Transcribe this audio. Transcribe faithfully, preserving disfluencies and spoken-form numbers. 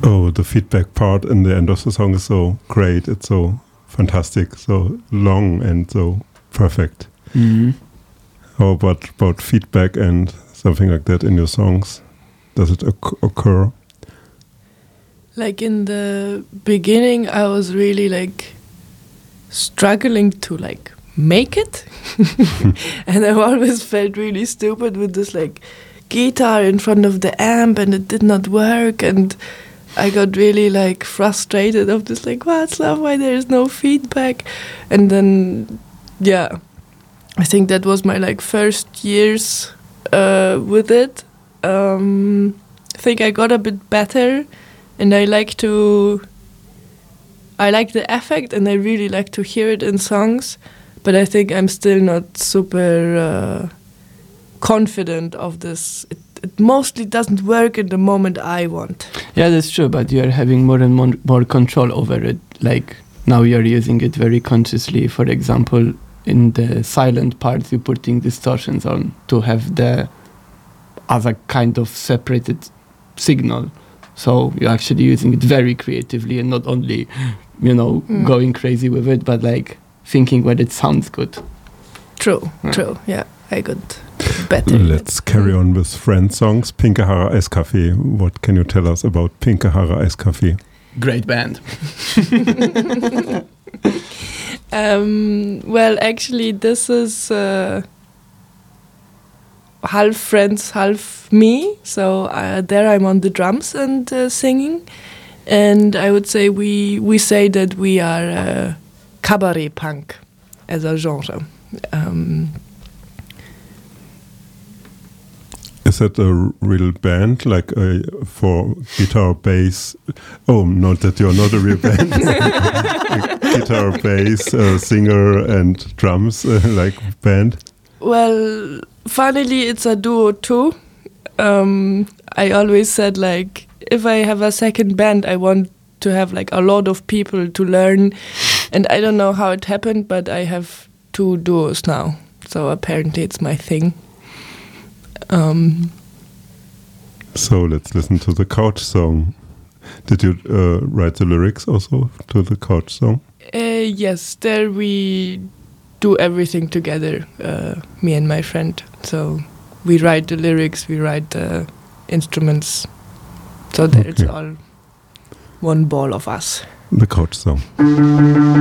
Oh, the feedback part in the end of the song is so great. It's so fantastic, so long and so perfect. Mm-hmm. How about, about feedback and something like that in your songs? Does it oc- occur? Like in the beginning, I was really like struggling to like make it. And I always felt really stupid with this like guitar in front of the amp and it did not work, and I got really like frustrated of this like, Václav, why there is no feedback? And then yeah, I think that was my like first years uh, with it. um, I think I got a bit better, and I like to I like the effect and I really like to hear it in songs, but I think I'm still not super uh, confident of this. It, it mostly doesn't work in the moment I want. Yeah, that's true, but you're having more and more, more control over it. Like now you're using it very consciously. For example, in the silent parts, you're putting distortions on to have the other kind of separated signal. So you're actually using it very creatively and not only, you know, mm. going crazy with it, but like thinking when it sounds good. True, yeah. true, yeah. I got better. Let's carry on with friend songs. Pinke Haare Eiskaffee. What can you tell us about Pinke Haare Eiskaffee? Great band. um, well, actually, this is uh, half friends, half me. So uh, there I'm on the drums and uh, singing. And I would say we, we say that we are uh, cabaret punk as a genre. Um, Is that a real band, like uh, for guitar, bass? Oh, not that you're not a real band. Guitar, bass, uh, singer, and drums, uh, like band? Well, funnily, it's a duo too. Um, I always said, like, if I have a second band, I want to have like a lot of people to learn. And I don't know how it happened, but I have two duos now. So apparently it's my thing. Um, so let's listen to the Couch Song. Did you uh, write the lyrics also to the Couch Song? Uh, yes, there we do everything together, uh, me and my friend. So we write the lyrics, we write the instruments. So that okay. It's all one ball of us. The Couch Song.